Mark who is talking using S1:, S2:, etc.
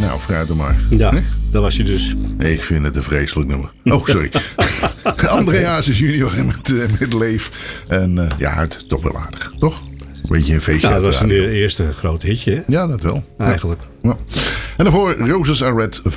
S1: Nou, fruit dan maar.
S2: Ja, dat was je dus.
S1: Ik vind het een vreselijk nummer. Oh, sorry. André Hazes junior met Leef. En ja, het toch wel aardig, toch? Beetje een feestje.
S2: Ja, dat was een eerste groot hitje, hè?
S1: Ja, dat wel.
S2: Eigenlijk.
S1: Ja. En daarvoor Roses Are Red